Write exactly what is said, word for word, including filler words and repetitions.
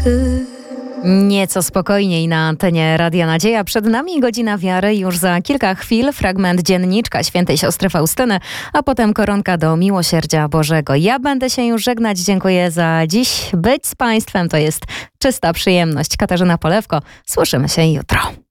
ty. Nieco spokojniej na antenie Radia Nadzieja. Przed nami godzina wiary. Już za kilka chwil fragment dzienniczka świętej siostry Faustyny, a potem koronka do miłosierdzia Bożego. Ja będę się już żegnać. Dziękuję za dziś. Być z Państwem to jest czysta przyjemność. Katarzyna Polewko. Słyszymy się jutro.